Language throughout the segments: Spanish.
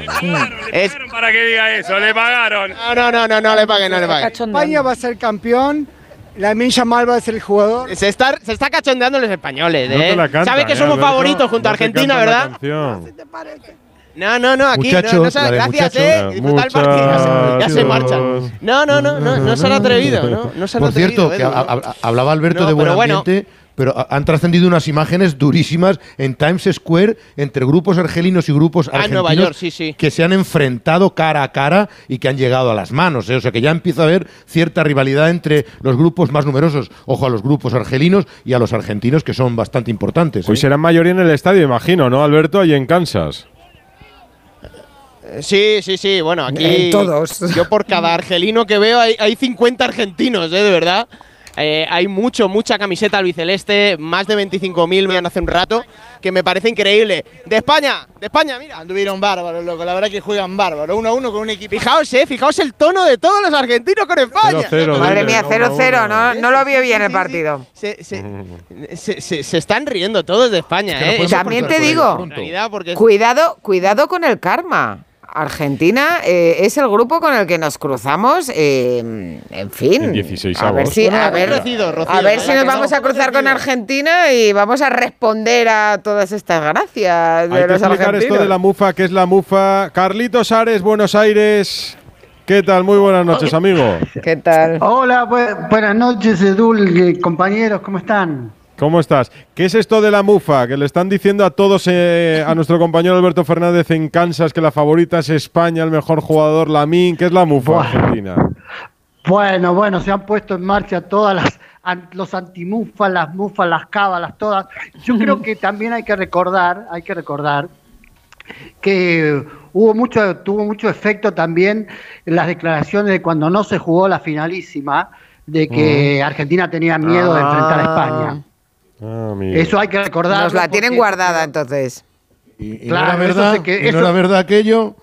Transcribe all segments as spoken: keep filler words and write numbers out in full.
Es... para que diga eso, le pagaron. No, no, no, no, no le paguen, no le paguen. España va a ser campeón. Lamine Yamal va a ser el jugador. Se está, se está cachondeando los españoles, ¿eh? No te la cantan, Sabe que eh, somos Alberto, favoritos junto a no te Argentina, cantan ¿verdad? la canción. No, no, no, aquí Muchachos, no, no se, la de gracias, muchachos. eh. Disfrutar el partido. Ya se, ya se marchan. No, no, no, no, no se han atrevido, ¿no? No se han Por atrevido. cierto, que Edu, a- ¿no? a- hablaba Alberto No, de buen pero bueno. ambiente, pero a- han trascendido unas imágenes durísimas en Times Square entre grupos argelinos y grupos Ah, en argentinos Nueva York, sí, sí. que se han enfrentado cara a cara y que han llegado a las manos, ¿eh? O sea que ya empieza a haber cierta rivalidad entre los grupos más numerosos. Ojo a los grupos argelinos y a los argentinos, que son bastante importantes, ¿eh? Hoy serán mayoría en el estadio, imagino, ¿no, Alberto? Allí en Kansas. Sí, sí, sí. Bueno, aquí. Eh, todos. Yo por cada argelino que veo hay, hay cincuenta argentinos, ¿eh? De verdad. Eh, hay mucho, mucha camiseta albiceleste. Más de veinticinco mil me han hace un rato. Que me parece increíble. De España, de España, mira. Anduvieron bárbaros, loco. La verdad que juegan bárbaros. Uno a uno con un equipo. Fijaos, eh. Fijaos el tono de todos los argentinos con España. cero cero, Madre dile, mía, no, cero no, cero, no. no, no lo vio bien el partido. Se, se, se, se- se están riendo todos de España, Es que no ¿eh? podemos También te pasar por ahí digo, pronto. En realidad, porque Cuidado, cuidado con el karma. Argentina eh, es el grupo con el que nos cruzamos, eh, en fin. En dieciséis a ver avos. si, a Bueno, ver, Rocío, Rocío, a ver ¿verdad si nos que vamos no? a cruzar con Argentina y vamos a responder a todas estas gracias de Hay que los explicar argentinos. esto de la mufa, ¿qué es la mufa? Carlitos Ares, Buenos Aires. ¿Qué tal? Muy buenas noches, amigo. ¿Qué tal? Hola, bu- buenas noches, Edul, eh, compañeros, ¿cómo están? ¿Cómo estás? ¿Qué es esto de la mufa? Que le están diciendo a todos, eh, a nuestro compañero Alberto Fernández en Kansas, que la favorita es España, el mejor jugador, Lamine. ¿Qué es la mufa Buah. argentina? Bueno, bueno, se han puesto en marcha todas las an- los antimufas, las mufas, las cábalas, todas. Yo creo que también hay que recordar, hay que recordar que hubo mucho, tuvo mucho efecto también en las declaraciones de cuando no se jugó la finalísima, de que Argentina tenía miedo de enfrentar a España. Ah, amigo. Eso hay que recordar. Nos la tienen guardada entonces. Y, y Claro, no era eso verdad, sé que- y no eso- era verdad aquello.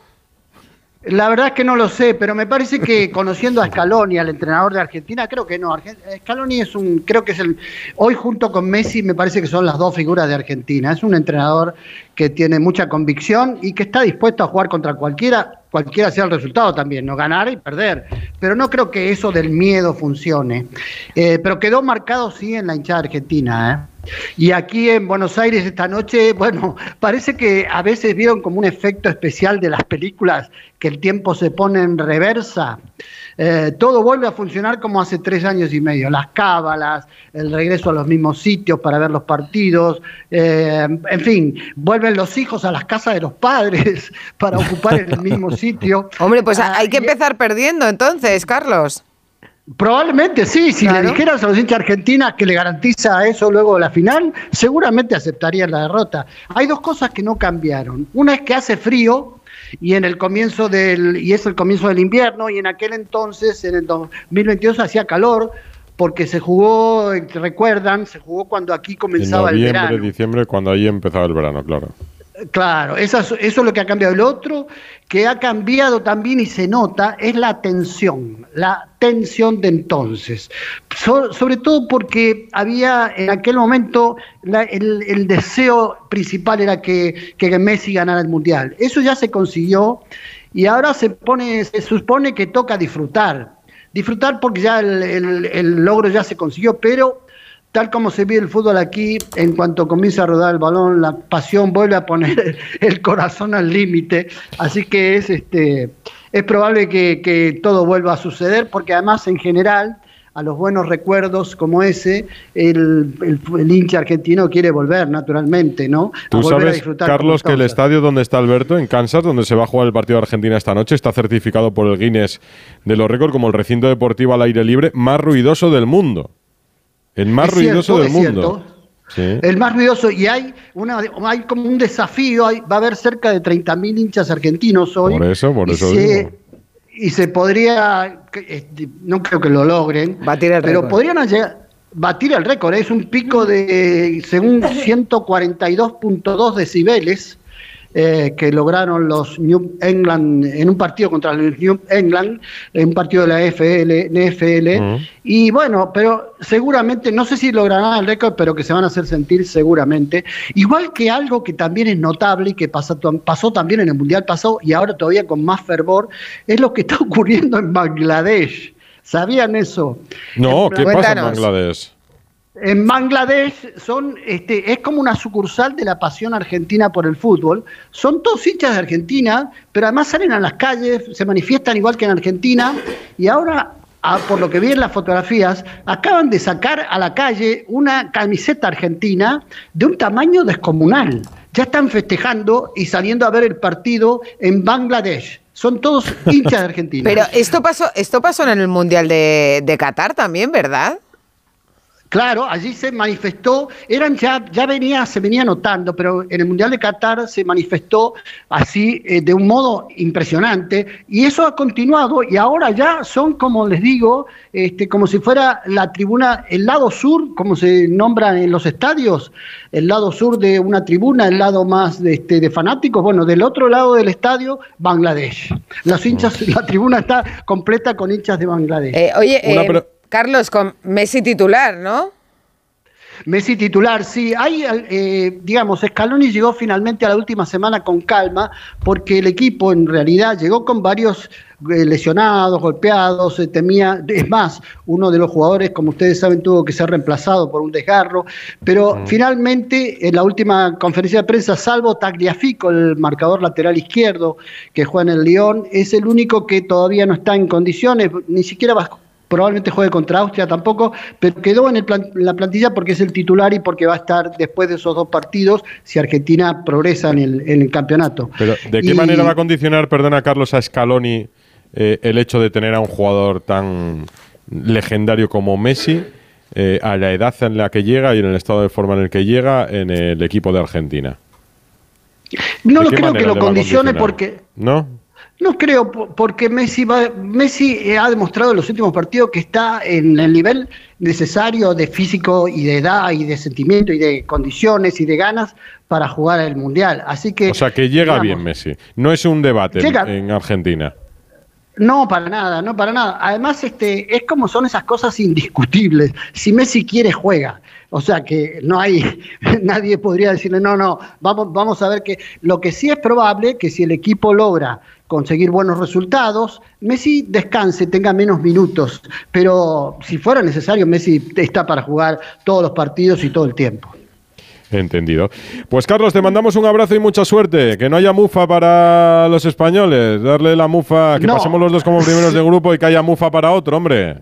La verdad es que no lo sé, pero me parece que conociendo a Scaloni, al entrenador de Argentina, creo que no. Argen- Scaloni es un, creo que es el, hoy junto con Messi me parece que son las dos figuras de Argentina. Es un entrenador que tiene mucha convicción y que está dispuesto a jugar contra cualquiera, cualquiera sea el resultado también, no ganar y perder. Pero no creo que eso del miedo funcione. Eh, pero quedó marcado sí en la hinchada argentina, ¿eh? Y aquí en Buenos Aires esta noche, bueno, parece que a veces vieron como un efecto especial de las películas, que el tiempo se pone en reversa. Eh, todo vuelve a funcionar como hace tres años y medio. Las cábalas, el regreso a los mismos sitios para ver los partidos, eh, en fin, vuelven los hijos a las casas de los padres para ocupar el mismo sitio. Hombre, pues Ah, hay que y- empezar perdiendo entonces, Carlos. Probablemente sí, si Claro. le dijeras a los hinchas argentinas que le garantiza eso luego de la final, seguramente aceptarían la derrota. Hay dos cosas que no cambiaron. Una es que hace frío y en el comienzo del y es el comienzo del invierno y en aquel entonces, en el dos mil veintidós hacía calor porque se jugó, recuerdan, se jugó cuando aquí En comenzaba el noviembre, verano. diciembre, cuando ahí empezaba el verano, claro. Claro, eso, es- eso es lo que ha cambiado. El otro que ha cambiado también y se nota es la tensión, la tensión de entonces. So- sobre todo porque había en aquel momento la- el, el deseo principal era que, que Messi ganara el Mundial. Eso ya se consiguió y ahora se pone, se supone que toca disfrutar. Disfrutar porque ya el, el- el logro ya se consiguió, pero tal como se vive el fútbol aquí, en cuanto comienza a rodar el balón, la pasión vuelve a poner el corazón al límite. Así que es este es probable que, que todo vuelva a suceder, porque además en general a los buenos recuerdos como ese, el, el, el hincha argentino quiere volver naturalmente, ¿no? A Tú volver a sabes, disfrutar como Carlos, que el entonces. estadio donde está Alberto, en Kansas, donde se va a jugar el partido de Argentina esta noche, está certificado por el Guinness de los récords como el recinto deportivo al aire libre más ruidoso del mundo. El más Es ruidoso cierto, del es mundo. Sí. El más ruidoso, y hay una hay como un desafío, hay- va a haber cerca de treinta mil hinchas argentinos hoy. Por eso, por y eso se, digo. y se podría, que- este, no creo que lo logren, Batir el pero récord. podrían llegar, batir el récord, es un pico de, según ciento cuarenta y dos punto dos decibeles, eh, que lograron los New England en un partido contra los New England, en un partido de la N F L. Uh-huh. Y bueno, pero seguramente, no sé si lograrán el récord, pero que se van a hacer sentir seguramente. Igual que algo que también es notable y que pasó, pasó también en el Mundial pasado y ahora todavía con más fervor, es lo que está ocurriendo en Bangladesh. ¿Sabían eso? No, en, ¿qué cuéntanos. pasa en Bangladesh? En Bangladesh son, este, es como una sucursal de la pasión argentina por el fútbol. Son todos hinchas de Argentina, pero además salen a las calles, se manifiestan igual que en Argentina, y ahora, a, por lo que vi en las fotografías, acaban de sacar a la calle una camiseta argentina de un tamaño descomunal. Ya están festejando y saliendo a ver el partido en Bangladesh. Son todos hinchas de Argentina. Pero esto pasó, esto pasó en el Mundial de, de Qatar también, ¿verdad? Claro, allí se manifestó, eran ya, ya venía, se venía notando, pero en el Mundial de Qatar se manifestó así eh, de un modo impresionante, y eso ha continuado, y ahora ya son, como les digo, este, como si fuera la tribuna, el lado sur, como se nombra en los estadios, el lado sur de una tribuna, el lado más de, este, de fanáticos, bueno, del otro lado del estadio, Bangladesh. Los hinchas, la tribuna está completa con hinchas de Bangladesh. Eh, oye, Una, eh, pero... Carlos, con Messi titular, ¿no? Messi titular, sí. Hay, eh, digamos, Scaloni llegó finalmente a la última semana con calma, porque el equipo en realidad llegó con varios eh, lesionados, golpeados, se temía, es más, uno de los jugadores, como ustedes saben, tuvo que ser reemplazado por un desgarro, pero mm. finalmente en la última conferencia de prensa, salvo Tagliafico, el marcador lateral izquierdo que juega en el Lyon, es el único que todavía no está en condiciones, ni siquiera va probablemente juegue contra Austria tampoco, pero quedó en el plan, la plantilla porque es el titular y porque va a estar después de esos dos partidos si Argentina progresa en el, en el campeonato. Pero, ¿de qué y, manera va a condicionar, perdona Carlos, a Scaloni eh, el hecho de tener a un jugador tan legendario como Messi eh, a la edad en la que llega y en el estado de forma en el que llega en el equipo de Argentina? No lo creo que lo condicione porque... ¿No? No creo, porque Messi va, Messi ha demostrado en los últimos partidos que está en el nivel necesario de físico y de edad y de sentimiento y de condiciones y de ganas para jugar el Mundial. Así que, o sea, que llega digamos, bien Messi. No es un debate en, en Argentina. No, para nada, no para nada. Además, este, es como son esas cosas indiscutibles. Si Messi quiere, juega. O sea que no hay, nadie podría decirle, no, no, vamos, vamos a ver que lo que sí es probable que si el equipo logra conseguir buenos resultados, Messi descanse, tenga menos minutos, pero si fuera necesario, Messi está para jugar todos los partidos y todo el tiempo. Entendido. Pues Carlos, te mandamos un abrazo y mucha suerte. Que no haya mufa para los españoles. Darle la mufa, que no. pasemos los dos como primeros de grupo y que haya mufa para otro, hombre.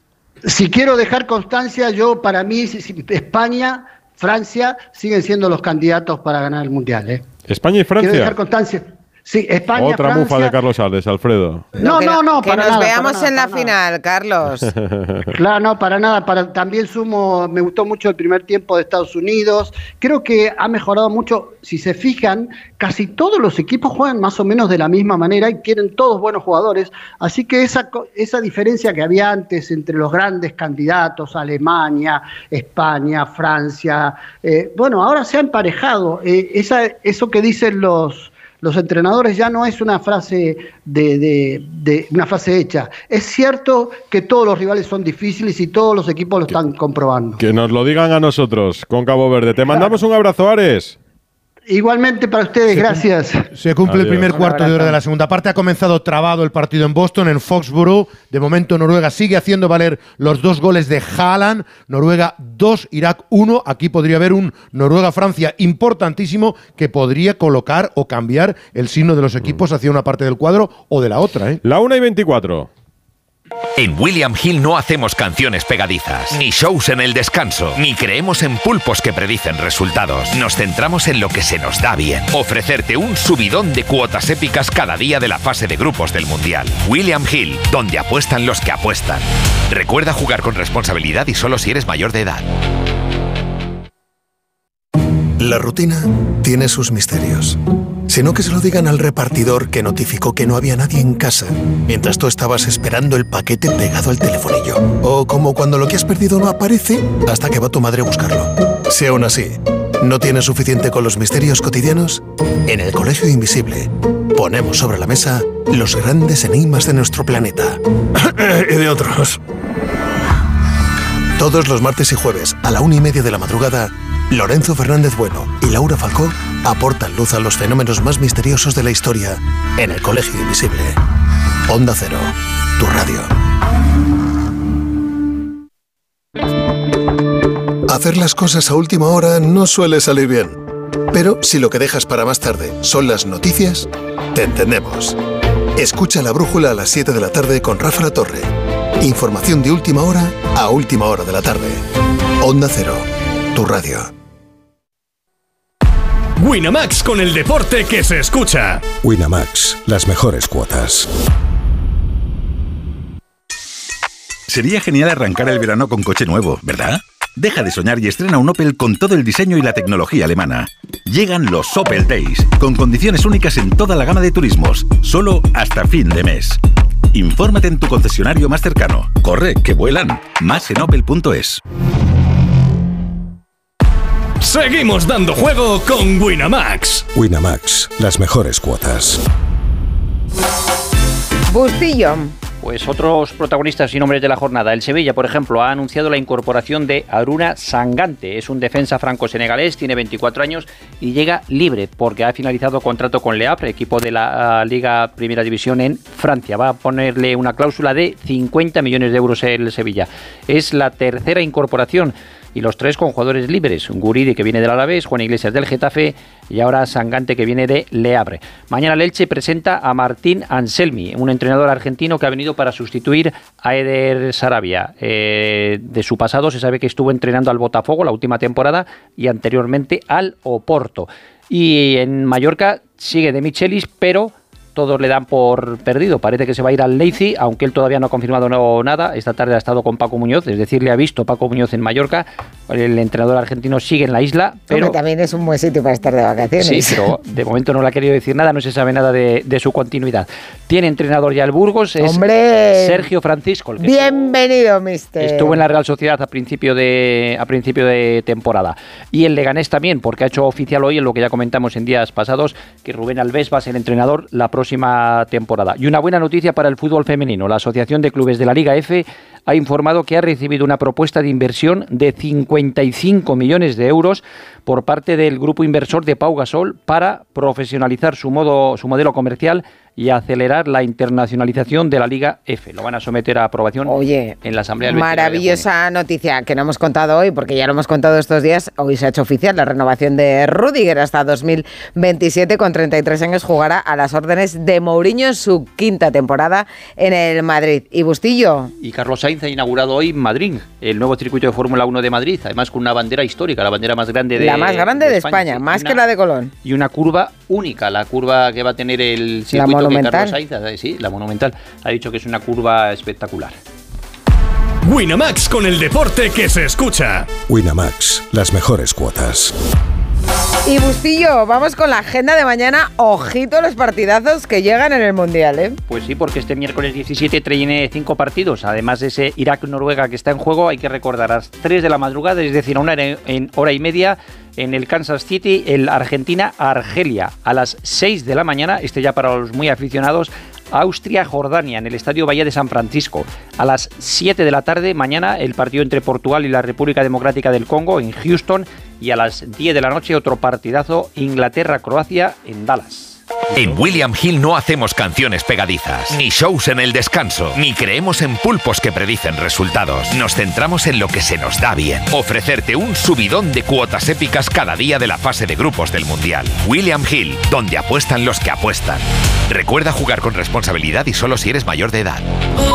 Si quiero dejar constancia, yo para mí España, Francia siguen siendo los candidatos para ganar el Mundial. ¿eh? España y Francia. Quiero dejar constancia. Sí, España, Otra Francia. mufa de Carlos Alves, Alfredo. No, no, no, que para nos nada, veamos para nada, en la para final, nada. Carlos. Claro, no, para nada. Para, también sumo, me gustó mucho el primer tiempo de Estados Unidos. Creo que ha mejorado mucho. Si se fijan, casi todos los equipos juegan más o menos de la misma manera y tienen todos buenos jugadores. Así que esa, esa diferencia que había antes entre los grandes candidatos, Alemania, España, Francia, eh, bueno, ahora se ha emparejado. Eh, esa, eso que dicen los... Los entrenadores ya no es una frase de, de, de una frase hecha. Es cierto que todos los rivales son difíciles y todos los equipos lo están comprobando. Que nos lo digan a nosotros con Cabo Verde. Te mandamos un abrazo, Ares. Igualmente para ustedes, se gracias. Se cumple Adiós. el primer cuarto de hora de la segunda parte. Ha comenzado trabado el partido en Boston, en Foxborough. De momento Noruega sigue haciendo valer los dos goles de Haaland. Noruega dos, Irak uno. Aquí podría haber un Noruega-Francia importantísimo que podría colocar o cambiar el signo de los equipos hacia una parte del cuadro o de la otra. ¿eh? La una y veinticuatro. En William Hill no hacemos canciones pegadizas, ni shows en el descanso, ni creemos en pulpos que predicen resultados. Nos centramos en lo que se nos da bien. Ofrecerte un subidón de cuotas épicas cada día de la fase de grupos del Mundial. William Hill, donde apuestan los que apuestan. Recuerda jugar con responsabilidad y solo si eres mayor de edad. La rutina tiene sus misterios. Sino que se lo digan al repartidor que notificó que no había nadie en casa mientras tú estabas esperando el paquete pegado al telefonillo. O como cuando lo que has perdido no aparece hasta que va tu madre a buscarlo. Si aún así ¿No tienes suficiente con los misterios cotidianos? En el Colegio Invisible ponemos sobre la mesa los grandes enigmas de nuestro planeta. Y de otros. Todos los martes y jueves a la una y media de la madrugada, Lorenzo Fernández Bueno y Laura Falcó aportan luz a los fenómenos más misteriosos de la historia en el Colegio Invisible. Onda Cero, tu radio. Hacer las cosas a última hora no suele salir bien. Pero si lo que dejas para más tarde son las noticias, te entendemos. Escucha La Brújula a las siete de la tarde con Rafa La Torre. Información de última hora a última hora de la tarde. Onda Cero, tu radio. Winamax, con el deporte que se escucha. Winamax, las mejores cuotas. Sería genial arrancar el verano con coche nuevo, ¿verdad? Deja de soñar y estrena un Opel con todo el diseño y la tecnología alemana. Llegan los Opel Days, con condiciones únicas en toda la gama de turismos, solo hasta fin de mes. Infórmate en tu concesionario más cercano. Corre, que vuelan. Más en opel punto es. Seguimos dando juego con Winamax. Winamax, las mejores cuotas. Bustillo. Pues otros protagonistas y nombres de la jornada. El Sevilla, por ejemplo, ha anunciado la incorporación de Aruna Sangante. Es un defensa franco-senegalés, tiene veinticuatro años y llega libre porque ha finalizado contrato con Le Havre, equipo de la Liga Primera División en Francia. Va a ponerle una cláusula de cincuenta millones de euros el Sevilla. Es la tercera incorporación y los tres con jugadores libres. Guridi, que viene del Alavés, Juan Iglesias del Getafe y ahora Sangante, que viene de Le Havre. Mañana el Elche presenta a Martín Anselmi, un entrenador argentino que ha venido para sustituir a Eder Sarabia. Eh, de su pasado se sabe que estuvo entrenando al Botafogo la última temporada y anteriormente al Oporto. Y en Mallorca sigue De Michelis, pero todos le dan por perdido. Parece que se va a ir al Leipzig, aunque él todavía no ha confirmado no, nada. Esta tarde ha estado con Paco Muñoz, es decir, le ha visto Paco Muñoz en Mallorca. El entrenador argentino sigue en la isla, pero Hombre, también es un buen sitio para estar de vacaciones. Sí, pero de momento no le ha querido decir nada, no se sabe nada de, de su continuidad. Tiene entrenador ya el Burgos, es ¡Hombre! Sergio Francisco. El que Bienvenido, estuvo, mister. Estuvo en la Real Sociedad a principio de a principio de temporada. Y el Leganés también, porque ha hecho oficial hoy, en lo que ya comentamos en días pasados, que Rubén Alves va a ser entrenador la próxima temporada. Y una buena noticia para el fútbol femenino. La Asociación de Clubes de la Liga F ha informado que ha recibido una propuesta de inversión de cincuenta y cinco millones de euros por parte del grupo inversor de Pau Gasol para profesionalizar su modo, su modelo comercial y acelerar la internacionalización de la Liga F. Lo van a someter a aprobación Oye, en la Asamblea del maravillosa noticia que no hemos contado hoy, porque ya lo hemos contado estos días. Hoy se ha hecho oficial la renovación de Rüdiger hasta dos mil veintisiete. Con treinta y tres años jugará a las órdenes de Mourinho en su quinta temporada en el Madrid. ¿Y Bustillo? Y Carlos Sainz ha inaugurado hoy Madrid, el nuevo circuito de Fórmula uno de Madrid, además con una bandera histórica, la bandera más grande de La más grande de, de España, España sí, más una, que la de Colón. Y una curva única, la curva que va a tener el circuito que Carlos Sainz, sí, la Monumental, ha dicho que es una curva espectacular. Winamax, con el deporte que se escucha. Winamax, las mejores cuotas. Y Bustillo, vamos con la agenda de mañana. Ojito los partidazos que llegan en el Mundial, ¿eh? Pues sí, porque este miércoles diecisiete tiene cinco partidos. Además de ese Irak-Noruega que está en juego, hay que recordar a las tres de la madrugada, es decir, a una en hora y media, en el Kansas City, el Argentina-Argelia. A las seis de la mañana, este ya para los muy aficionados, Austria-Jordania, en el Estadio Bahía de San Francisco. A las siete de la tarde, mañana, el partido entre Portugal y la República Democrática del Congo, en Houston. Y a las diez de la noche, otro partidazo, Inglaterra-Croacia, en Dallas. En William Hill no hacemos canciones pegadizas, ni shows en el descanso, ni creemos en pulpos que predicen resultados. Nos centramos en lo que se nos da bien. Ofrecerte un subidón de cuotas épicas cada día de la fase de grupos del Mundial. William Hill, donde apuestan los que apuestan. Recuerda jugar con responsabilidad y solo si eres mayor de edad.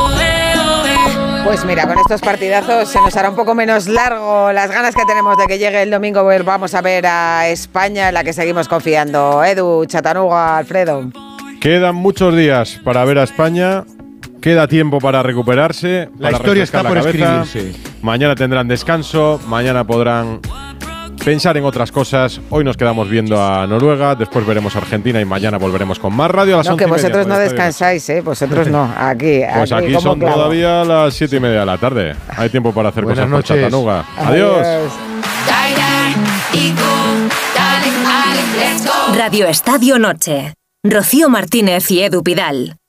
Pues mira, con estos partidazos se nos hará un poco menos largo las ganas que tenemos de que llegue el domingo. Vamos a ver a España, en la que seguimos confiando. Edu, Chatanuga, Alfredo. Quedan muchos días para ver a España. Queda tiempo para recuperarse. La para historia está la por cabeza. escribirse. Mañana tendrán descanso. Mañana podrán pensar en otras cosas. Hoy nos quedamos viendo a Noruega, después veremos a Argentina y mañana volveremos con más radio a las no, once que vosotros y media, no descansáis, ¿eh? Vosotros no. Aquí, pues aquí, aquí son claro. todavía las siete y media de la tarde. Hay tiempo para hacer Buenas cosas noches. por Chatanuga. Adiós. Adiós. Radio Estadio Noche. Rocío Martínez y Edu Pidal.